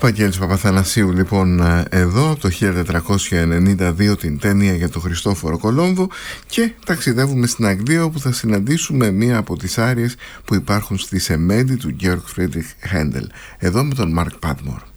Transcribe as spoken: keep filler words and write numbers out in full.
Βαγγέλης Παπαθανασίου λοιπόν εδώ από το χίλια τετρακόσια ενενήντα δύο, την ταινία για τον Χριστόφορο Κολόμβο, και ταξιδεύουμε στην Αγγλία, όπου θα συναντήσουμε μία από τις άριες που υπάρχουν στη Σεμέντη του Georg Friedrich Händel, εδώ με τον Mark Padmore.